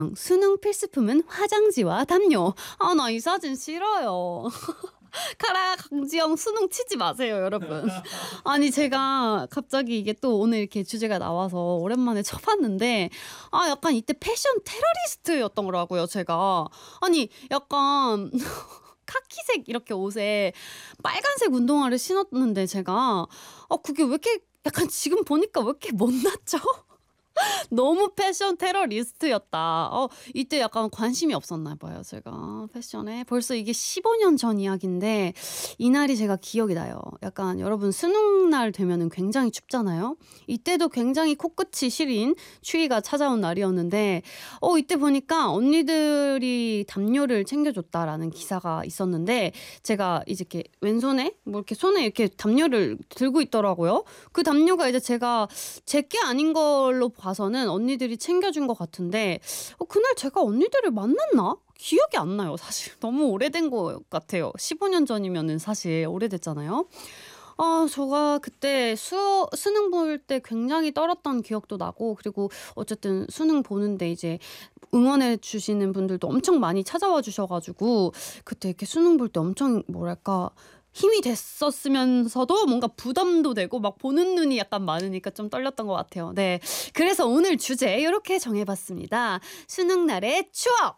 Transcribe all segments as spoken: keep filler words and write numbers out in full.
수능 필수품은 화장지와 담요. 아, 나 이 사진 싫어요. 카라 강지영 수능 치지 마세요, 여러분. 아니, 제가 갑자기 이게 또 오늘 이렇게 주제가 나와서 오랜만에 쳐봤는데, 아, 약간 이때 패션 테러리스트였던 거라고요, 제가. 아니, 약간 카키색 이렇게 옷에 빨간색 운동화를 신었는데 제가, 아, 그게 왜 이렇게 약간 지금 보니까 왜 이렇게 못났죠? 너무 패션 테러리스트였다. 어, 이때 약간 관심이 없었나 봐요, 제가 패션에. 벌써 이게 십오 년 전 이야기인데 이날이 제가 기억이 나요. 약간 여러분 수능날 되면은 굉장히 춥잖아요. 이때도 굉장히 코끝이 시린 추위가 찾아온 날이었는데 어, 이때 보니까 언니들이 담요를 챙겨줬다라는 기사가 있었는데 제가 이제 이렇게 왼손에 뭐 이렇게 손에 이렇게 담요를 들고 있더라고요. 그 담요가 이제 제가 제 게 아닌 걸로 봐서는 언니들이 챙겨준 것 같은데 어, 그날 제가 언니들을 만났나? 기억이 안 나요, 사실. 너무 오래된 것 같아요. 십오 년 전이면은 사실 오래됐잖아요. 아, 제가 그때 수, 수능 볼 때 굉장히 떨었던 기억도 나고, 그리고 어쨌든 수능 보는데 이제 응원해 주시는 분들도 엄청 많이 찾아와 주셔가지고, 그때 이렇게 수능 볼 때 엄청 뭐랄까, 힘이 됐었으면서도 뭔가 부담도 되고 막 보는 눈이 약간 많으니까 좀 떨렸던 것 같아요. 네. 그래서 오늘 주제 이렇게 정해봤습니다. 수능날의 추억!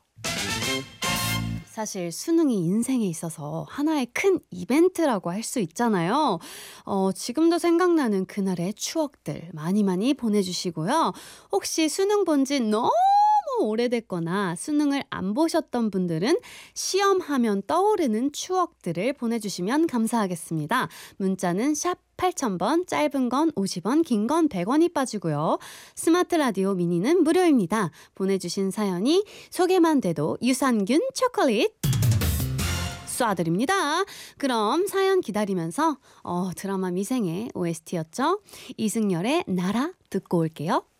사실 수능이 인생에 있어서 하나의 큰 이벤트라고 할 수 있잖아요. 어, 지금도 생각나는 그날의 추억들 많이 많이 보내주시고요. 혹시 수능 본 지 너무 오래됐거나 수능을 안 보셨던 분들은 시험하면 떠오르는 추억들을 보내주시면 감사하겠습니다. 문자는 샵 팔천 번, 짧은 건 오십 원, 긴 건 백 원이 빠지고요. 스마트 라디오 미니는 무료입니다. 보내주신 사연이 소개만 돼도 유산균 초콜릿 쏴드립니다. 그럼 사연 기다리면서 어, 드라마 미생의 오에스티였죠. 이승열의 나라 듣고 올게요.